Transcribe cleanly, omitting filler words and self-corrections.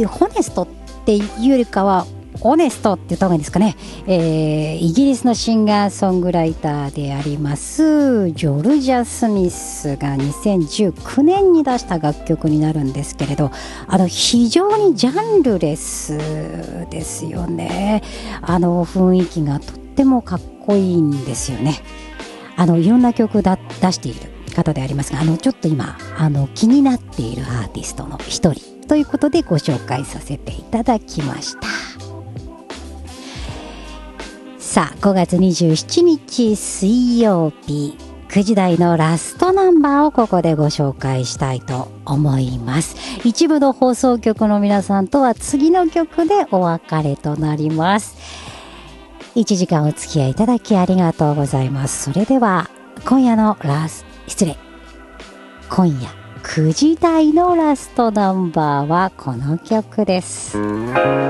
ホネストっていうよりかはオネストって言った方がいいんですかね、イギリスのシンガーソングライターでありますジョルジャ・スミスが2019年に出した楽曲になるんですけれど、非常にジャンルレスですよね。雰囲気がとってもかっこいいんですよね。いろんな曲出している方でありますが、ちょっと今気になっているアーティストの一人ということでご紹介させていただきました。さあ、5月27日水曜日9時台のラストナンバーをここでご紹介したいと思います。一部の放送局の皆さんとは次の曲でお別れとなります。1時間お付き合いいただきありがとうございます。それでは今夜9時台のラストナンバーはこの曲です。